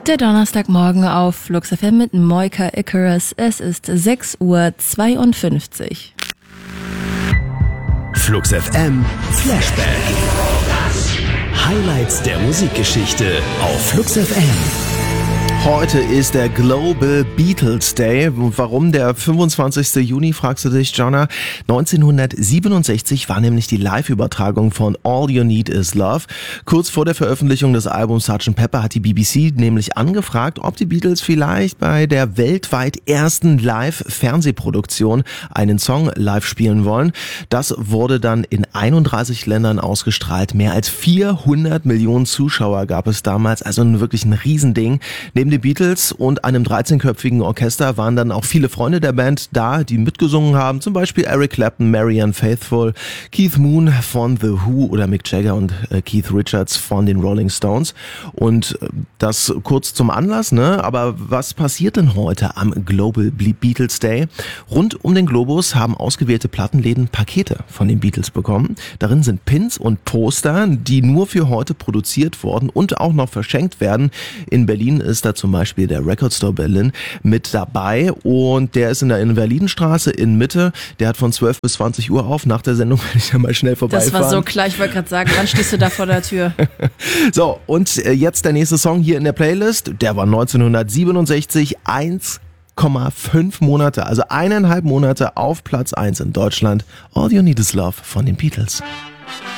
Der Donnerstagmorgen auf Flux FM mit Moika Icarus. Es ist 6:52 Uhr. Flux FM Flashback. Highlights der Musikgeschichte auf Flux FM. Heute ist der Global Beatles Day. Warum der 25. Juni, fragst du dich, Jonna? 1967 war nämlich die Live-Übertragung von All You Need Is Love. Kurz vor der Veröffentlichung des Albums Sgt. Pepper hat die BBC nämlich angefragt, ob die Beatles vielleicht bei der weltweit ersten Live-Fernsehproduktion einen Song live spielen wollen. Das wurde dann in 31 Ländern ausgestrahlt. Mehr als 400 Millionen Zuschauer gab es damals, also wirklich ein Riesending. Neben den Beatles und einem 13-köpfigen Orchester waren dann auch viele Freunde der Band da, die mitgesungen haben. Zum Beispiel Eric Clapton, Marianne Faithfull, Keith Moon von The Who oder Mick Jagger und Keith Richards von den Rolling Stones. Und das kurz zum Anlass, ne? Aber was passiert denn heute am Global Beatles Day? Rund um den Globus haben ausgewählte Plattenläden Pakete von den Beatles bekommen. Darin sind Pins und Poster, die nur für heute produziert wurden und auch noch verschenkt werden. In Berlin ist da zum Beispiel der Record Store Berlin mit dabei und der ist in der Invalidenstraße in Mitte. Der hat von 12 bis 20 Uhr auf. Nach der Sendung werde ich ja mal schnell vorbeifahren. Das war so klar, ich wollte gerade sagen, wann stehst du da vor der Tür? So, und jetzt der nächste Song hier in der Playlist. Der war 1967, 1,5 Monate, also 1,5 Monate auf Platz 1 in Deutschland. All You Need Is Love von den Beatles.